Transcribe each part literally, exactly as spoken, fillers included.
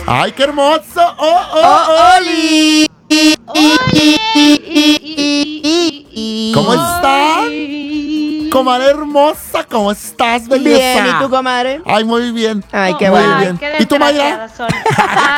¡Ay, qué hermoso! ¡Oh, oh, oh Oli! ¡Oli! ¿Cómo estás? Comadre hermosa, ¿cómo estás, belleza? Bien, ¿y tú, comadre? Ay, muy bien. Ay, qué muy bueno. bien. Qué ¿Y tú, Mayra? desgraciadas son. Ah,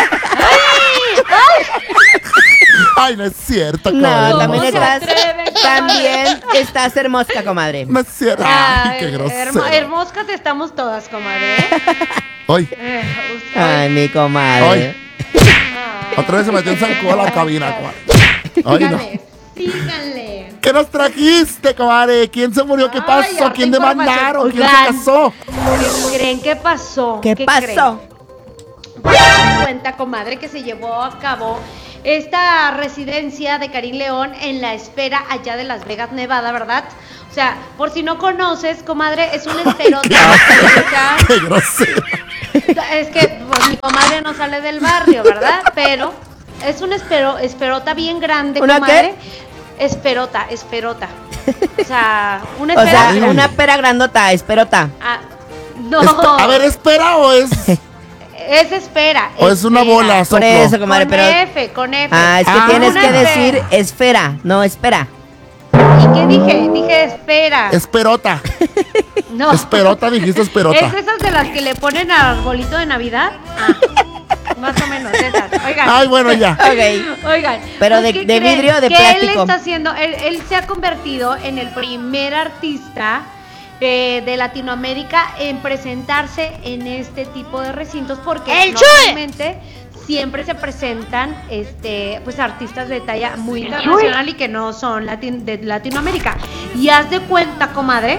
ah, Ay, no es cierto, No, comadre. también ¿Cómo se estás, atreven, comadre? también estás hermosa, comadre. No es cierto. Ay, Ay, qué hermo- grosero. hermoscas estamos todas, comadre. ¿eh? Ay, Eh, usted- Ay, mi comadre. ay. Ay. Otra vez se metió en zancudo a la cabina, comadre. Ay, no. Síganle, síganle. ¿Qué nos trajiste, comadre? ¿Quién se murió? ¿Qué Ay, pasó? harta ¿Quién información. demandaron? ¿Quién se Oigan. casó? ¿Qué creen que pasó? ¿Qué pasó? creen? Pues se dan cuenta, comadre, que se llevó a cabo esta residencia de Karim León en la esfera allá de Las Vegas, Nevada, ¿verdad? O sea, por si no conoces, comadre, es un esferota. O sea, ¡Qué grosero! es que pues, mi comadre no sale del barrio, ¿verdad? Pero es un espero, esperota bien grande, ¿Una comadre. Esperota, esperota. O sea, una O espera. sea, una pera grandota, esperota. Ah, no. Espe- a ver, ¿espera o es...? Es espera. ¿O es una espera. bola, Por soplo? eso, comadre, Con pero... F, con F. Ah, es que Ah. tienes Una que F. decir esfera, no espera. ¿Y qué dije? Dije espera. Esperota. No. Esperota, dijiste esperota. ¿Es de esas de las que le ponen al arbolito de Navidad? Ah, más o menos, esas. Oigan. Ay, bueno, ya. Ok. Oigan. Pero pues, de- ¿qué de creen? vidrio o de ¿Qué plástico? él está haciendo? Él, él se ha convertido en el primer artista eh, de Latinoamérica en presentarse en este tipo de recintos porque ¡El Chuy! normalmente siempre se presentan este pues artistas de talla muy internacional y que no son latin- de Latinoamérica. Y haz de cuenta, comadre,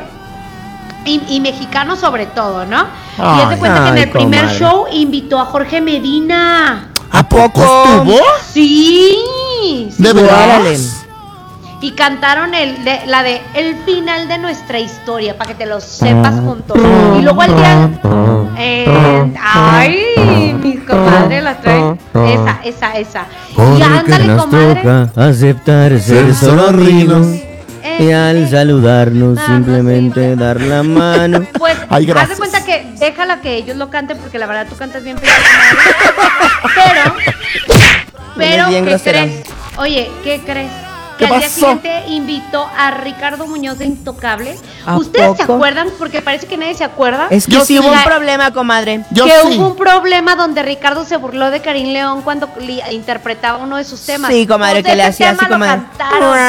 y, y mexicanos sobre todo, ¿no? y haz de Ay, cuenta que en ay, el primer comadre. show invitó a Jorge Medina. ¿A poco poco? estuvo? Sí, sí. ¿De Órale. veras? Y cantaron el de, la de El final de nuestra historia, para que te lo sepas juntos. Y luego al día... eh, ay, mis comadres las traen. Esa, esa, esa. Y ándale, comadre. aceptar ser solo rinos. Y al saludarnos Darnos simplemente y- dar la mano. Pues, Ay, haz de gracias. cuenta que déjala que ellos lo canten, porque la verdad tú cantas bien feo, comadre. Pero, pero, bien ¿qué grosera. crees? Oye, ¿qué crees? ¿Qué Que al día pasó? siguiente invitó a Ricardo Muñoz de Intocable. ¿A ¿Ustedes se poco? acuerdan? Porque parece que nadie se acuerda. Es que Yo sí sí. hubo un La- problema, comadre. Yo que sí. hubo un problema donde Ricardo se burló de Karim León cuando li- interpretaba uno de sus temas. Sí, comadre, Pues que le ese hacía así, tema lo comadre. cantaron.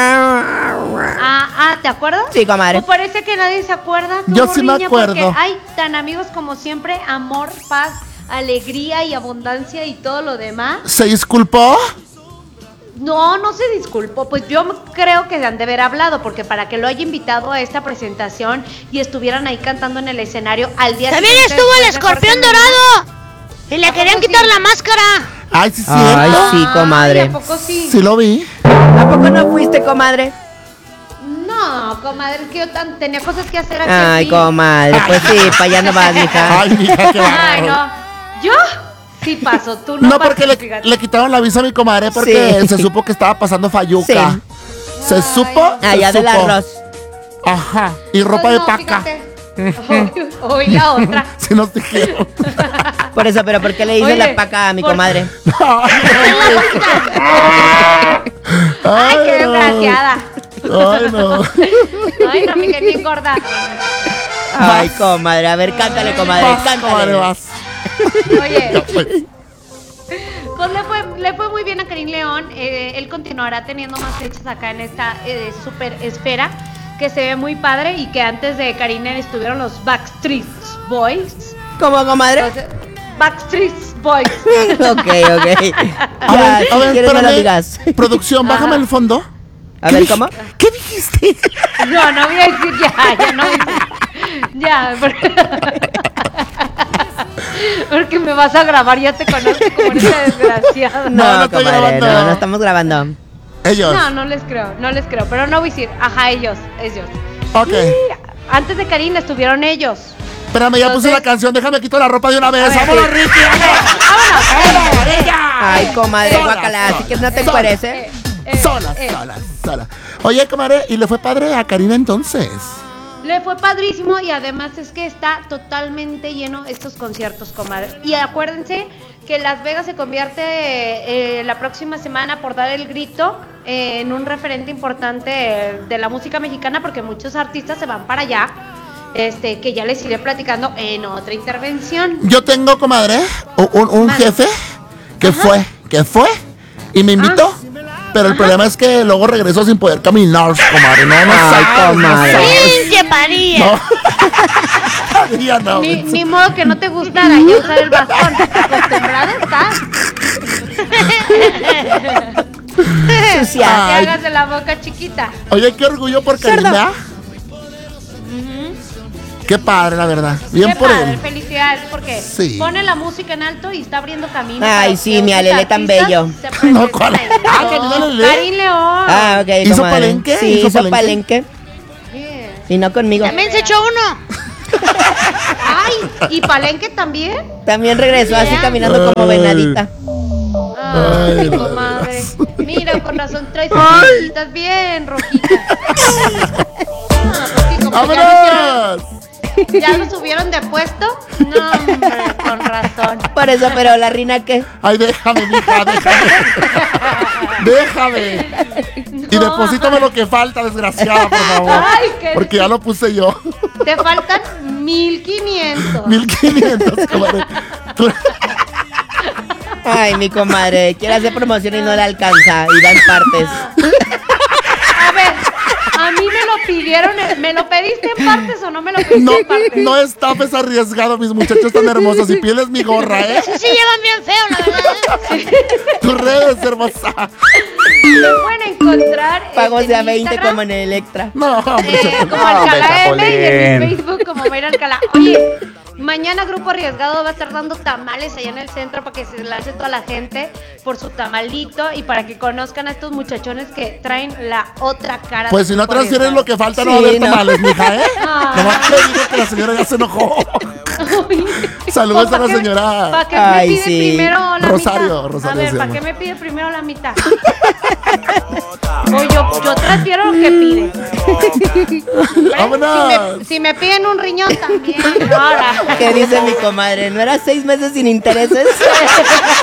Ah, ah, ¿te acuerdas? Sí, comadre. Pues parece que nadie se acuerda. tú, Yo sí me morriña, acuerdo. Porque hay tan amigos como siempre, amor, paz, alegría y abundancia y todo lo demás. ¿Se disculpó? No, no se disculpó, pues yo creo que se han de haber hablado, porque para que lo haya invitado a esta presentación y estuvieran ahí cantando en el escenario al día También siguiente estuvo el después de Jorge escorpión Medina. dorado. Y le ¿A querían poco quitar sí? la máscara. Ay, sí, Ay, cierto. sí, comadre. Ay, ¿a poco sí? Sí lo vi. ¿A poco no fuiste, comadre? No, comadre, es que yo tan- tenía cosas que hacer aquí. Ay, sí. comadre, pues sí, para allá no vas, mija. Ay, mija, qué Ay, bárbaro. no. Yo sí paso, tú no, No, pasas, porque le, fíjate. le quitaron la visa a mi comadre porque Sí. se supo que estaba pasando fayuca. Sí. Se Ay, supo. se Allá del supo. arroz. Ajá. Y Pues ropa de no, paca. fíjate. Hoy, hoy la otra. Sí nos dijeron. Por eso, pero ¿por qué le dices Oye, la paca a mi por- comadre? Ay, qué no. desgraciada. Ay, no. Ay, no, me quedé bien gorda. Ay, comadre, a ver, cántale, comadre, Vas, comadre, cántale. vas. Oye, Ya, pues. pues le fue, le fue muy bien a Karim León. eh, él continuará teniendo más fechas acá en esta eh, super esfera, que se ve muy padre, y que antes de Karim estuvieron los Backstreet Boys. ¿Cómo, comadre? Los, eh, Backstreet Boys. Ok, ok. A Ya, ver, si a ver, quieres no lo espérame. digas. Producción, bájame Ajá. el fondo. A ¿Qué ver, dij- ¿cómo? ¿Qué dijiste? No, no voy a decir ya, ya no voy a decir. Ya, porque, porque me vas a grabar, ya te conozco como esa desgraciada. No, no No, estoy comadre, grabando. no, no estamos grabando. Ellos. No, no les creo, no les creo, pero no voy a decir, ajá, ellos, ellos. Ok. Antes de Karim estuvieron ellos. Espérame, ya puse Entonces- la canción. Déjame quito la ropa de una vez. A ver, ¡Vámonos, sí. Ricky! ¡Vámonos! ¡Vámonos! ¡Ella! Ay, comadre, Sola, guácala, así sola, que no te sola. parece. Eh, eh, Sola, eh. sola, sola. Oye, comadre, ¿y le fue padre a Karina entonces? Le fue padrísimo y además es que está totalmente lleno estos conciertos, comadre. Y acuérdense que Las Vegas se convierte eh, la próxima semana por dar el grito eh, en un referente importante eh, de la música mexicana, porque muchos artistas se van para allá, este, que ya les iré platicando en otra intervención. Yo tengo, comadre, un, un, un jefe que Ajá. fue, que fue y me invitó. Ah. Pero el Ajá. problema es que luego regresó sin poder caminar, comadre. No, no Ay, sabes, comadre. no ¡Pinche Padilla! No. Padilla no. Ni, ni modo que no te gustara ya usar el bastón. Acostumbrada estás. Sucia. Te hagas de la boca chiquita. Oye, qué orgullo por Karina. Qué padre, la verdad. Bien Qué por padre, él. Felicidades, porque sí. pone la música en alto y está abriendo camino. Ay, sí, mi Alele tan bello. No, ¿cuál? Ah, Karin León. Ah, ok. ¿Hizo comadre. palenque? Sí, hizo, hizo palenque. Bien. Y no conmigo. También se echó uno. Ay, ¿y palenque también? También regresó Bien. así caminando como venadita. Ay, Ay comadre. Mira, con razón traes sus bien rojitas. ¡Vámonos! ¿Ya lo subieron de puesto? No, hombre, con razón. Por eso, pero la reina, ¿qué? Ay, déjame, mija, déjame. Déjame. No. Y deposítame lo que falta, desgraciada, por favor. Ay, qué Porque ya lo puse yo. Te faltan mil quinientos. Mil quinientos, comadre. Ay, mi comadre, quiere hacer promoción y no la alcanza y da en partes. A ver, a mí me lo pidieron, ¿me lo pediste en partes o no me lo pediste no, en partes? No estafes arriesgado, mis muchachos tan hermosos. Y pieles mi gorra, ¿eh? Sí, sí, llevan bien feo, la verdad. Tus redes, hermosa. Me pueden encontrar. Pagos de a veinte Instagram, como en el Electra. No, eh, como Alcalá M y en mi Facebook como Mayra Alcalá. Oye, mañana Grupo Arriesgado va a estar dando tamales allá en el centro para que se lance toda la gente por su tamalito y para que conozcan a estos muchachones que traen la otra cara. Pues si no transfieren lo que falta, sí, no va a haber no. tamales, mija, ¿eh? Ah. Nomás te digo que la señora ya se enojó. Saludos pues, a la señora. ¿Para qué me pide sí. primero la Rosario, mitad? Rosario. A ver, ¿para qué me pide primero la mitad? O yo, yo transfiero lo que pide. ¡Vámonos! Si me, si me piden un riñón también. Ahora. ¿Qué dice mi comadre? ¿No era seis meses sin intereses?